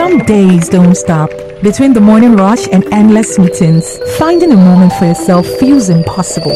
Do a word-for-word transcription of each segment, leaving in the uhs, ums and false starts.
Some days don't stop. Between the morning rush and endless meetings, finding a moment for yourself feels impossible.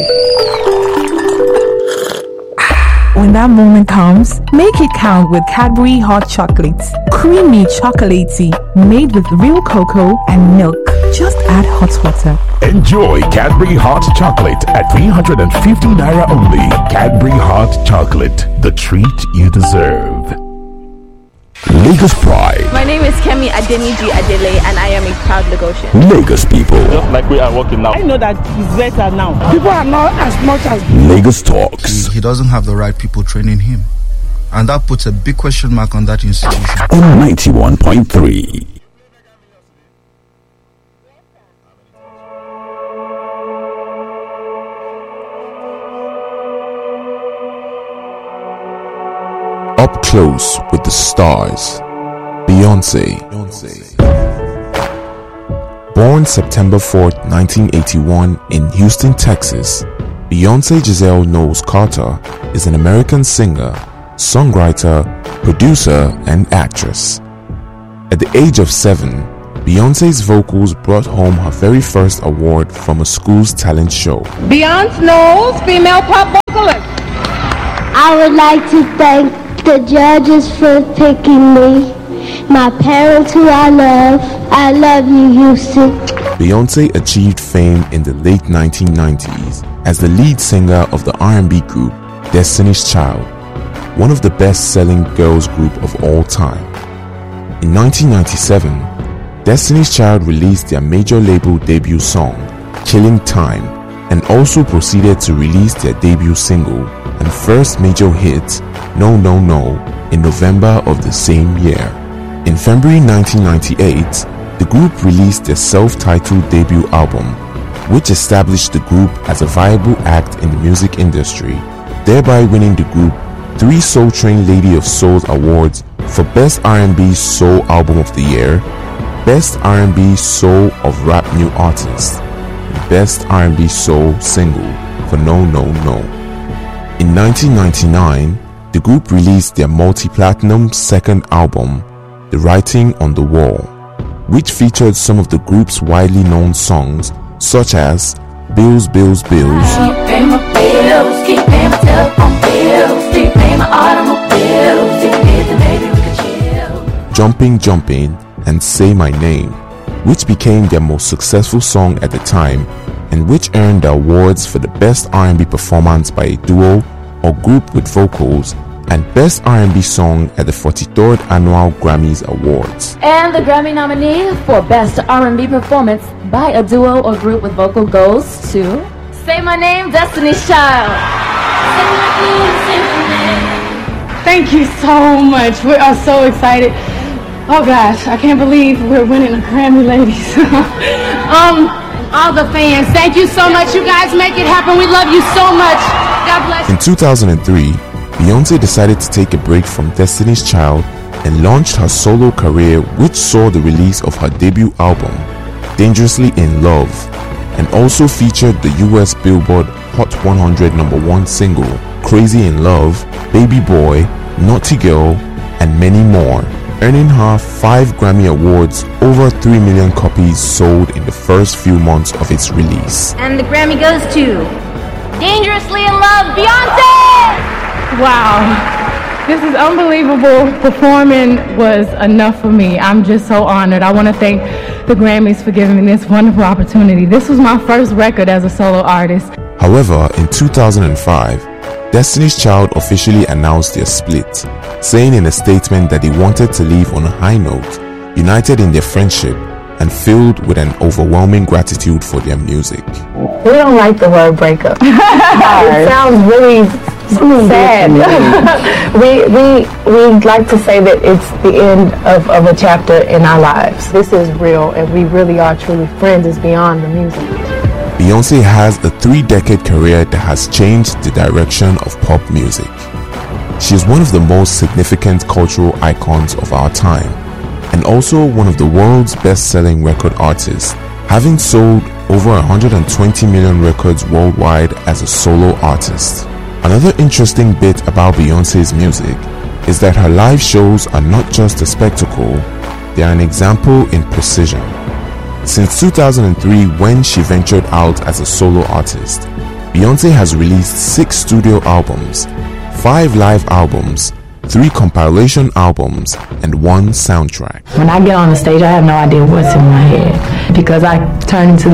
When that moment comes, make it count with Cadbury Hot Chocolates. Creamy chocolatey, made with real cocoa and milk. Just add hot water. Enjoy Cadbury Hot Chocolate at three hundred fifty naira only. Cadbury Hot Chocolate, the treat you deserve. Lagos Pride. My name is Kemi Adeniji Adele and I am a proud Lagosian. Lagos people. Just like we are working now. I know that he's better now. People are not as much as... Lagos Talks. He, he doesn't have the right people training him. And that puts a big question mark on that institution. On ninety-one point three. Up close with the stars, Beyonce. Beyonce. Born September fourth, nineteen eighty-one in Houston, Texas, Beyonce Giselle Knowles Carter is an American singer, songwriter, producer, and actress. At the age of seven, Beyonce's vocals brought home her very first award from a school's talent show. Beyonce Knowles, female pop vocalist. I would like to thank the judges for picking me, my parents who I love. I love you, Houston. Beyonce achieved fame in the late nineteen nineties as the lead singer of the R and B group Destiny's Child, one of the best-selling girls group of all time. In nineteen ninety-seven, Destiny's Child released their major label debut song, Killing Time, and also proceeded to release their debut single and first major hit, No No No, in November of the same year. In February nineteen ninety-eight, the group released their self-titled debut album, which established the group as a viable act in the music industry, thereby winning the group three Soul Train Lady of Soul awards for Best R and B Soul Album of the Year, Best R and B Soul of Rap New Artist, and Best R and B Soul Single for No No No. In nineteen ninety-nine, the group released their multi-platinum second album, The Writing on the Wall, which featured some of the group's widely known songs such as Bills, Bills, Bills, Keep paying my bills, keep paying my telephone bills, keep paying my automobiles, if you get the baby we can chill. Jumping, Jumping, and Say My Name, which became their most successful song at the time and which earned the awards for the Best R and B Performance by a Duo or Group with Vocals and Best R and B Song at the forty-third Annual Grammys Awards. And the Grammy nominee for Best R and B Performance by a Duo or Group with Vocal goes to Say My Name, Destiny's Child. Say my name, say my name. Thank you so much. We are so excited. Oh gosh, I can't believe we're winning a Grammy, ladies. um, all the fans, thank you so much. You guys make it happen. We love you so much. God bless you. In two thousand three, Beyonce decided to take a break from Destiny's Child and launched her solo career, which saw the release of her debut album, Dangerously in Love, and also featured the U S Billboard Hot one hundred number one single, Crazy in Love, Baby Boy, Naughty Girl, and many more, earning her five Grammy Awards, over three million copies sold in the first few months of its release. And the Grammy goes to Dangerously in Love, Beyonce! Wow, this is unbelievable. Performing was enough for me. I'm just so honored. I want to thank the Grammys for giving me this wonderful opportunity. This was my first record as a solo artist. However, in two thousand five, Destiny's Child officially announced their split, saying in a statement that they wanted to leave on a high note, united in their friendship and filled with an overwhelming gratitude for their music. We don't like the word breakup. It sounds really sad. we we we like to say that it's the end of, of a chapter in our lives. This is real, and we really are truly friends. It's beyond the music. Beyonce has a three-decade career that has changed the direction of pop music. She is one of the most significant cultural icons of our time, and also one of the world's best-selling record artists, having sold over one hundred twenty million records worldwide as a solo artist. Another interesting bit about Beyonce's music is that her live shows are not just a spectacle, they are an example in precision. Since two thousand three, when she ventured out as a solo artist, Beyonce has released six studio albums, five live albums, three compilation albums, and one soundtrack. When I get on the stage, I have no idea what's in my head because I turn into